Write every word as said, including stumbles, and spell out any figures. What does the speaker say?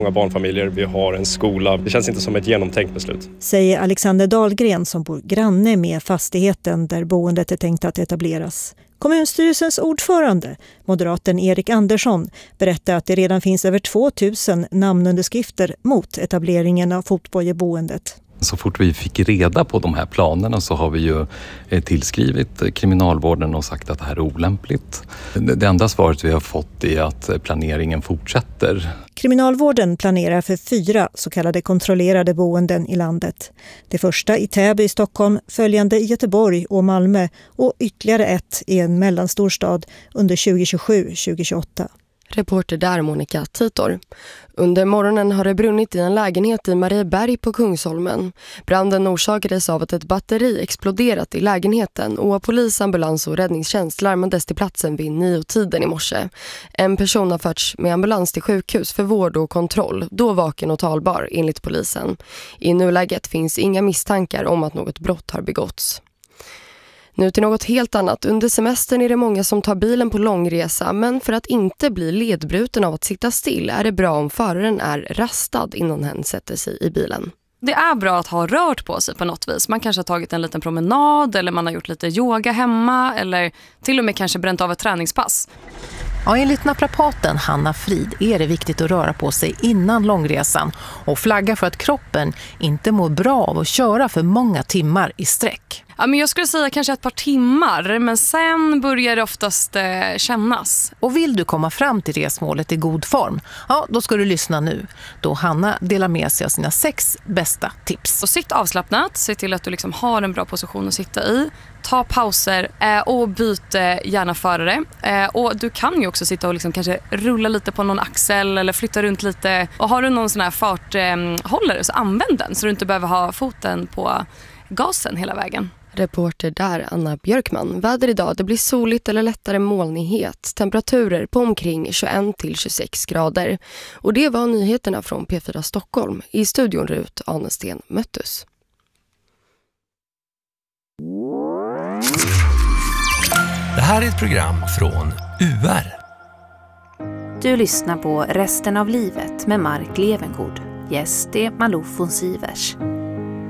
Många barnfamiljer, vi har en skola. Det känns inte som ett genomtänkt beslut. Säger Alexander Dahlgren som bor granne med fastigheten där boendet är tänkt att etableras. Kommunstyrelsens ordförande, moderaten Erik Andersson, berättar att det redan finns över tvåtusen namnunderskrifter mot etableringen av fotbojeboendet. Så fort vi fick reda på de här planerna så har vi ju tillskrivit kriminalvården och sagt att det här är olämpligt. Det enda svaret vi har fått är att planeringen fortsätter. Kriminalvården planerar för fyra så kallade kontrollerade boenden i landet. Det första i Täby i Stockholm, följande i Göteborg och Malmö och ytterligare ett i en mellanstorstad under tjugo tjugosju tjugo tjugoåtta. Reporter där Monica Titor. Under morgonen har det brunnit i en lägenhet i Marieberg på Kungsholmen. Branden orsakades av att ett batteri exploderat i lägenheten och polis, ambulans och räddningstjänst larmades till platsen vid nio-tiden i morse. En person har förts med ambulans till sjukhus för vård och kontroll, då vaken och talbar enligt polisen. I nuläget finns inga misstankar om att något brott har begåtts. Nu till något helt annat. Under semestern är det många som tar bilen på långresa, men för att inte bli ledbruten av att sitta still är det bra om föraren är rastad innan hen sätter sig i bilen. Det är bra att ha rört på sig på något vis. Man kanske har tagit en liten promenad eller man har gjort lite yoga hemma eller till och med kanske bränt av ett träningspass. Ja, enligt naprapaten Hanna Frid är det viktigt att röra på sig innan långresan och flagga för att kroppen inte mår bra av att köra för många timmar i sträck. Ja, men jag skulle säga kanske ett par timmar, men sen börjar det oftast eh, kännas. Och vill du komma fram till resmålet i god form, ja, då ska du lyssna nu. Då Hanna delar med sig av sina sex bästa tips. Och sitt avslappnat, se till att du liksom har en bra position att sitta i. Ta pauser eh, och byt gärna förare. Eh, och du kan ju också sitta och liksom kanske rulla lite på någon axel eller flytta runt lite. Och har du någon sån här farthållare eh, så använd den så du inte behöver ha foten på gasen hela vägen. Reporter där Anna Björkman. Väder idag, det blir soligt eller lättare molnighet. Temperaturer på omkring tjugoett till tjugosex grader. Och det var nyheterna från P fyra Stockholm. I studion Rut Anesten Möttus. Det här är ett program från U R. Du lyssnar på Resten av livet med Mark Levengood. Gäst är Malou von Sivers.